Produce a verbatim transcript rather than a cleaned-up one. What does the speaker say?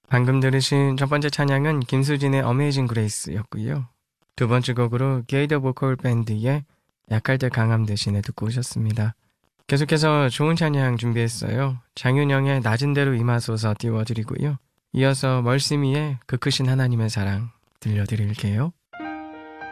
방금 들으신 첫 번째 찬양은 김수진의 어메이징 그레이스였고요. 두 번째 곡으로 게이더 보컬 밴드의 약할 때 강함 대신에 듣고 오셨습니다. 계속해서 좋은 찬양 준비했어요. 장윤영의 낮은 대로 임하소서 띄워드리고요. 이어서 멀시미의 그 크신 하나님의 사랑 들려드릴게요.